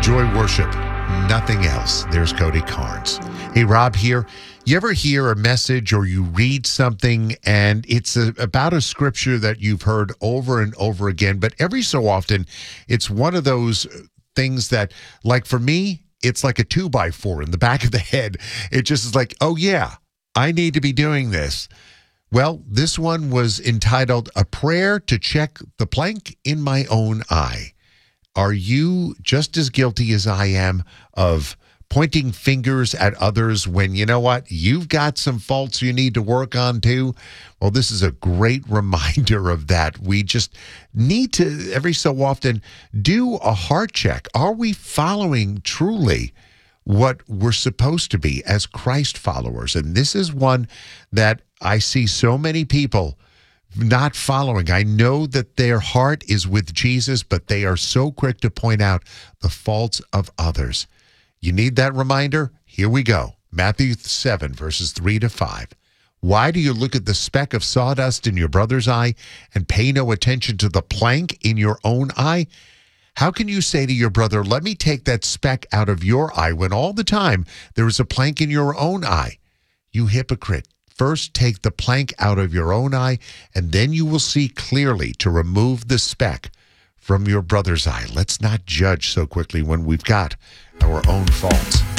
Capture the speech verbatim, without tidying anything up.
Joy worship, nothing else. There's Cody Carnes. Hey, Rob here. You ever hear a message or you read something and it's a, about a scripture that you've heard over and over again, but every so often it's one of those things that, like for me, it's like a two by four in the back of the head. It just is like, oh yeah, I need to be doing this. Well, this one was entitled A Prayer to Check the Plank in My Own Eye. Are you just as guilty as I am of pointing fingers at others when, you know what, you've got some faults you need to work on too? Well, this is a great reminder of that. We just need to, every so often, do a heart check. Are we following truly what we're supposed to be as Christ followers? And this is one that I see so many people not following. I know that their heart is with Jesus, but they are so quick to point out the faults of others. You need that reminder? Here we go. Matthew seven, verses three to five. Why do you look at the speck of sawdust in your brother's eye and pay no attention to the plank in your own eye? How can you say to your brother, let me take that speck out of your eye, when all the time there is a plank in your own eye? You hypocrite. First, take the plank out of your own eye, and then you will see clearly to remove the speck from your brother's eye. Let's not judge so quickly when we've got our own faults.